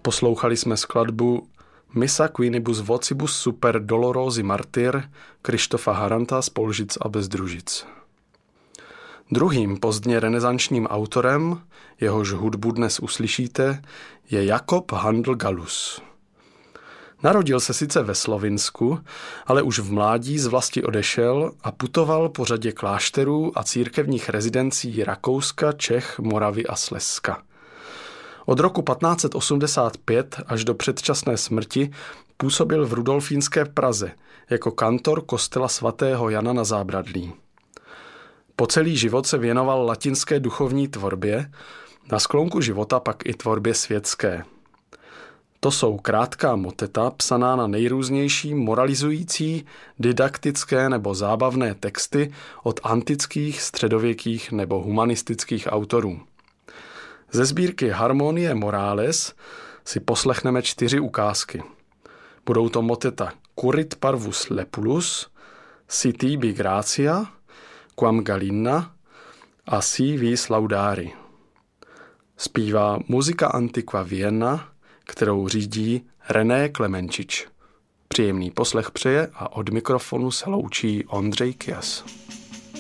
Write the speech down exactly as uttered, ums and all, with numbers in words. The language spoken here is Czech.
Poslouchali jsme skladbu Missa quinibus vocibus super dolorosi martyr Krištofa Haranta z Polžic a Bezdružic. Druhým pozdně renesančním autorem, jehož hudbu dnes uslyšíte, je Jakob Handl Gallus. Narodil se sice ve Slovinsku, ale už v mládí z vlasti odešel a putoval po řadě klášterů a církevních rezidencí Rakouska, Čech, Moravy a Slezska. Od roku patnáct set osmdesát pět až do předčasné smrti působil v rudolfínské Praze jako kantor kostela svatého Jana na Zábradlí. Po celý život se věnoval latinské duchovní tvorbě, na sklonku života pak i tvorbě světské. To jsou krátká moteta psaná na nejrůznější moralizující, didaktické nebo zábavné texty od antických, středověkých nebo humanistických autorů. Ze sbírky Harmonie Morales si poslechneme čtyři ukázky. Budou to moteta Currit parvus lepulus, Si tibi gratia, Quam Galina a Si vis laudari. Zpívá Musica Antiqua Vienna, kterou řídí René Klemenčič. Příjemný poslech přeje a od mikrofonu se loučí Ondřej Kias.